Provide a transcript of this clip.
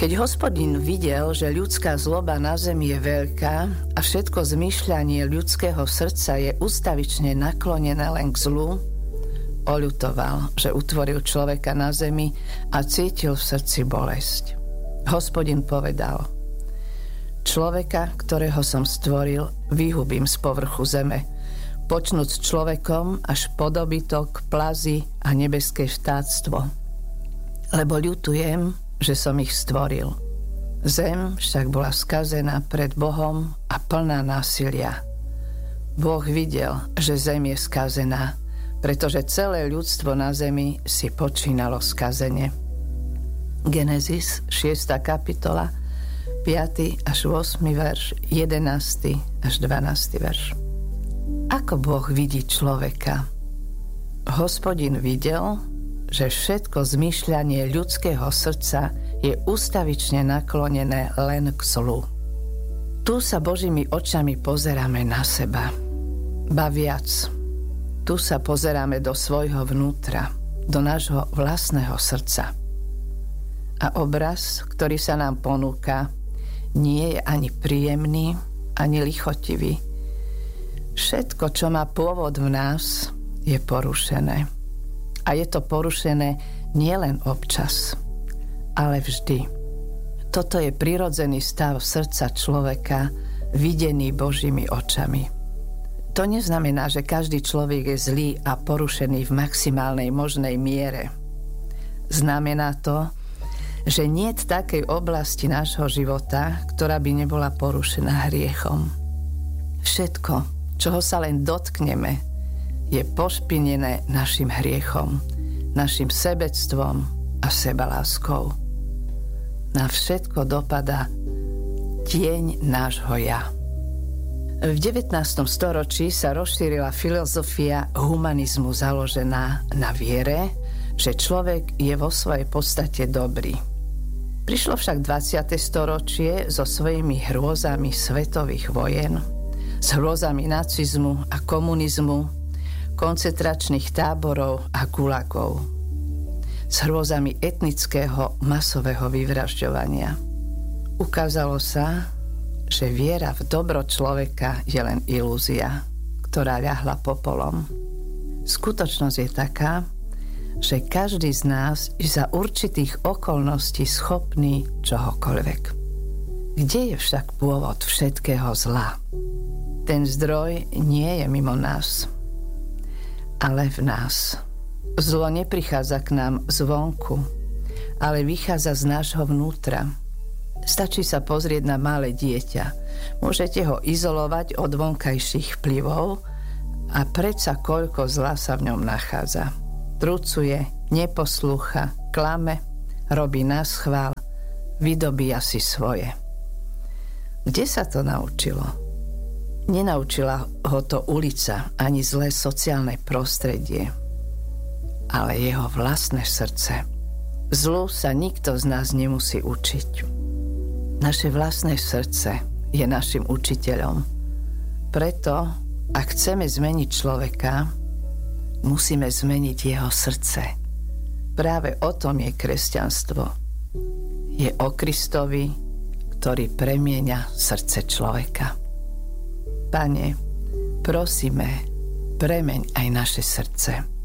Keď Hospodin videl, že ľudská zloba na zemi je veľká a všetko zmýšľanie ľudského srdca je ustavične naklonené len k zlu, oľutoval, že utvoril človeka na zemi a cítil v srdci bolesť. Hospodin povedal: človeka, ktorého som stvoril, vyhubím z povrchu zeme, počnúc človekom až po dobytok, plazy a nebeské vtáctvo. Lebo ľutujem, že som ich stvoril. Zem však bola skazená pred Bohom a plná násilia. Boh videl, že zem je skazená, pretože celé ľudstvo na zemi si počínalo skazene. Genesis 6. kapitola 5. až 8. verš, 11. až 12. verš. Ako Boh vidí človeka? Hospodin videl, že všetko zmýšľanie ľudského srdca je ustavične naklonené len k zlu. Tu sa Božími očami pozeráme na seba. Ba viac, tu sa pozeráme do svojho vnútra, do nášho vlastného srdca. A obraz, ktorý sa nám ponúka, nie je ani príjemný, ani lichotivý. Všetko, čo má pôvod v nás, je porušené. A je to porušené nielen občas, ale vždy. Toto je prirodzený stav srdca človeka, videný Božími očami. To neznamená, že každý človek je zlý a porušený v maximálnej možnej miere. Znamená to, že niet takej oblasti nášho života, ktorá by nebola porušená hriechom. Všetko, čoho sa len dotkneme, je pošpinené našim hriechom, našim sebectvom a sebaláskou. Na všetko dopadá tieň nášho ja. V 19. storočí sa rozšírila filozofia humanizmu založená na viere, že človek je vo svojej podstate dobrý. Prišlo však 20. storočie so svojimi hrôzami svetových vojen, s hrôzami nacizmu a komunizmu, koncentračných táborov a gulagov, s hrôzami etnického masového vyvražďovania. Ukázalo sa, že viera v dobro človeka je len ilúzia, ktorá ľahla popolom. Skutočnosť je taká, že každý z nás je za určitých okolností schopný čohokoľvek. Kde je však pôvod všetkého zla? Ten zdroj nie je mimo nás, ale v nás. Zlo neprichádza k nám zvonku, ale vychádza z nášho vnútra. Stačí sa pozrieť na malé dieťa. Môžete ho izolovať od vonkajších vplyvov a predsa koľko zla sa v ňom nachádza. Trucuje, neposlúcha, klame, robí naschvál, vydobíja si svoje. Kde sa to naučilo? Nenaučila ho to ulica ani zlé sociálne prostredie, ale jeho vlastné srdce. Zlu sa nikto z nás nemusí učiť. Naše vlastné srdce je našim učiteľom. Preto, ak chceme zmeniť človeka, musíme zmeniť jeho srdce. Práve o tom je kresťanstvo. Je o Kristovi, ktorý premieňa srdce človeka. Pane, prosíme, premeň aj naše srdce.